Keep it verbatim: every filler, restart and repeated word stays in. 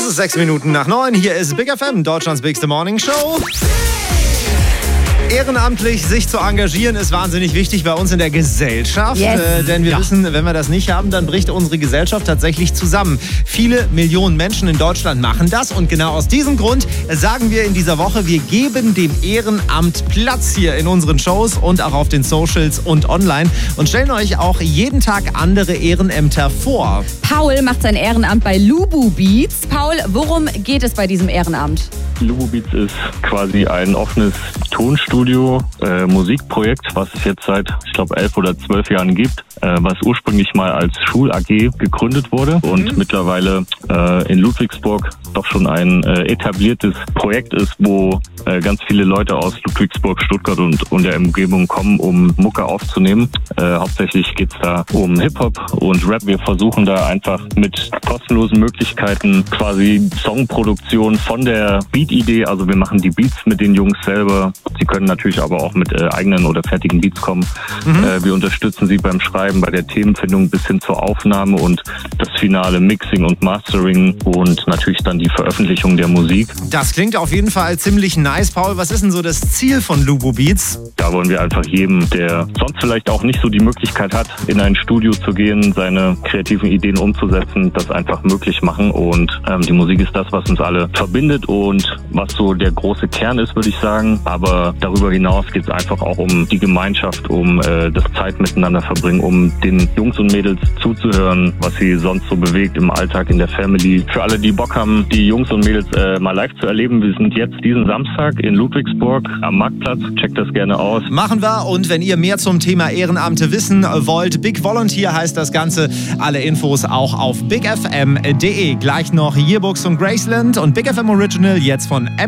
ist sechs Minuten nach neun. Hier ist Big F M, Deutschlands Bigste Morning Show. Ehrenamtlich sich zu engagieren ist wahnsinnig wichtig bei uns in der Gesellschaft. Yes. Äh, denn wir Ja. wissen, wenn wir das nicht haben, dann bricht unsere Gesellschaft tatsächlich zusammen. Viele Millionen Menschen in Deutschland machen das. Und genau aus diesem Grund sagen wir in dieser Woche, wir geben dem Ehrenamt Platz hier in unseren Shows und auch auf den Socials und online. Und stellen euch auch jeden Tag andere Ehrenämter vor. Paul macht sein Ehrenamt bei Lubu Beats. Paul, worum geht es bei diesem Ehrenamt? Lubu Beats ist quasi ein offenes Tonstudio, äh, Musikprojekt, was es jetzt seit, ich glaube, elf oder zwölf Jahren gibt, äh, was ursprünglich mal als Schul-A G gegründet wurde und mhm. mittlerweile äh, in Ludwigsburg doch schon ein äh, etabliertes Projekt ist, wo äh, ganz viele Leute aus Ludwigsburg, Stuttgart und, und der Umgebung kommen, um Mucke aufzunehmen. Äh, hauptsächlich geht's da um Hip-Hop und Rap. Wir versuchen da einfach mit kostenlosen Möglichkeiten quasi Songproduktion von der Beat-Idee, also wir machen die Beats mit den Jungs selber. Sie können natürlich aber auch mit äh, eigenen oder fertigen Beats kommen. Mhm. Äh, wir unterstützen sie beim Schreiben, bei der Themenfindung bis hin zur Aufnahme und das finale Mixing und Mastering und natürlich dann die Veröffentlichung der Musik. Das klingt auf jeden Fall ziemlich nice, Paul. Was ist denn so das Ziel von Lubu Beats? Da wollen wir einfach jedem, der sonst vielleicht auch nicht so die Möglichkeit hat, in ein Studio zu gehen, seine kreativen Ideen umzusetzen, das einfach möglich machen. Und ähm, die Musik ist das, was uns alle verbindet und was so der große Kern ist, würde ich sagen. Aber darüber hinaus geht es einfach auch um die Gemeinschaft, um äh, das Zeit miteinander verbringen, um den Jungs und Mädels zuzuhören, was sie sonst so bewegt im Alltag, in der Family. Für alle, die Bock haben, die Jungs und Mädels äh, mal live zu erleben, wir sind jetzt diesen Samstag in Ludwigsburg am Marktplatz. Checkt das gerne aus. Machen wir. Und wenn ihr mehr zum Thema Ehrenamte wissen wollt, Big Volunteer heißt das Ganze. Alle Infos auch auf big f m punkt d e. Gleich noch Yearbooks von Graceland und Big F M Original jetzt von M